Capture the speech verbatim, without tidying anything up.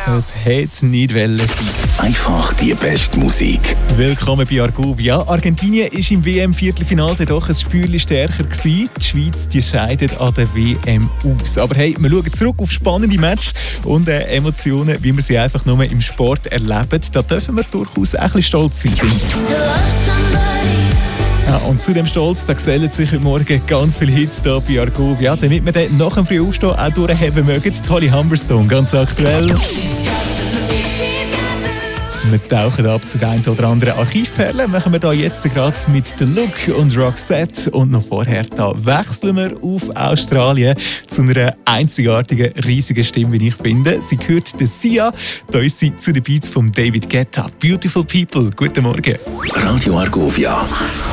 Es hätte nicht wollen sein. Einfach die beste Musik. Willkommen bei Argovia. Argentinien ist im W M-Viertelfinale doch ein Spürchen stärker gewesen. Die Schweiz die scheidet an der W M aus. Aber hey, wir schauen zurück auf spannende Matches und äh, Emotionen, wie wir sie einfach nur im Sport erleben. Da dürfen wir durchaus ein bisschen stolz sein, finde ich. Ja, und zu dem Stolz, da gesellen sich heute Morgen ganz viele Hits hier bei Argovia, damit wir dann nach dem Frühaufstehen auch durchhaben mögen. Holly Humberstone, ganz aktuell. Wir tauchen ab zu den ein oder anderen Archivperlen. Machen wir da jetzt gerade mit The Look und Roxette. Und noch vorher da wechseln wir auf Australien zu einer einzigartigen, riesigen Stimme, wie ich finde. Sie gehört der Sia. Da ist sie zu den Beats von David Guetta. Beautiful People. Guten Morgen. Radio Argovia.